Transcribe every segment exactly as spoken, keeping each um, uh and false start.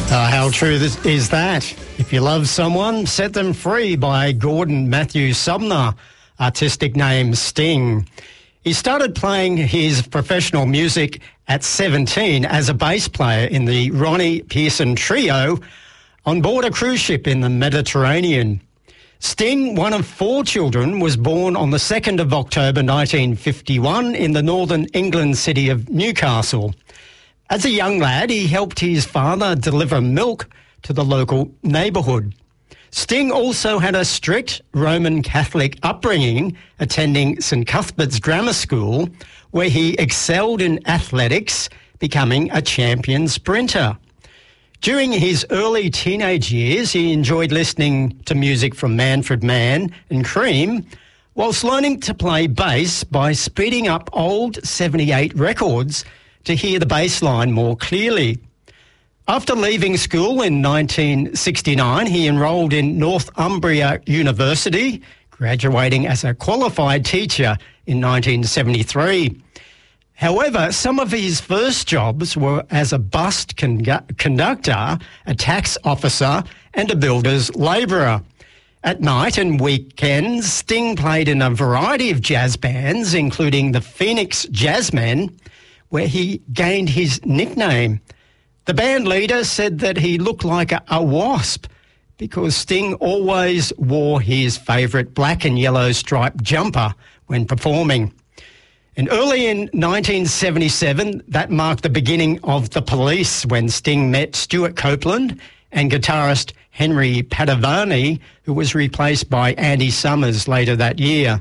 Uh, how true this, is that? If you love someone, set them free by Gordon Matthew Sumner, artistic name Sting. He started playing his professional music at seventeen as a bass player in the Ronnie Pearson Trio on board a cruise ship in the Mediterranean. Sting, one of four children, was born on the second of October nineteen fifty-one in the northern England city of Newcastle. As a young lad, he helped his father deliver milk to the local neighbourhood. Sting also had a strict Roman Catholic upbringing, attending St Cuthbert's Grammar School, where he excelled in athletics, becoming a champion sprinter. During his early teenage years, he enjoyed listening to music from Manfred Mann and Cream, whilst learning to play bass by speeding up old seventy-eight records to hear the bass line more clearly. After leaving school in nineteen sixty-nine, he enrolled in Northumbria University, graduating as a qualified teacher in nineteen seventy-three. However, some of his first jobs were as a bus con- conductor, a tax officer and a builder's labourer. At night and weekends, Sting played in a variety of jazz bands, including the Phoenix Jazzmen, where he gained his nickname. The band leader said that he looked like a, a wasp because Sting always wore his favourite black and yellow striped jumper when performing. And early in nineteen seventy-seven, that marked the beginning of The Police when Sting met Stuart Copeland and guitarist Henry Padovani, who was replaced by Andy Summers later that year.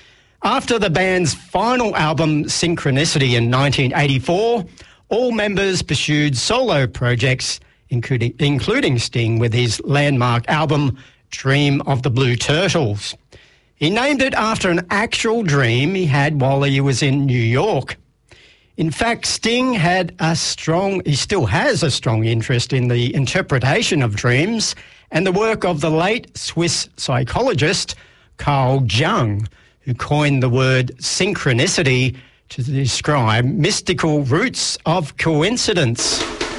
After the band's final album, Synchronicity, in nineteen eighty-four, all members pursued solo projects, including, including Sting with his landmark album, Dream of the Blue Turtles. He named it after an actual dream he had while he was in New York. In fact, Sting had a strong, he still has a strong interest in the interpretation of dreams and the work of the late Swiss psychologist Carl Jung, who coined the word synchronicity to describe mystical roots of coincidence.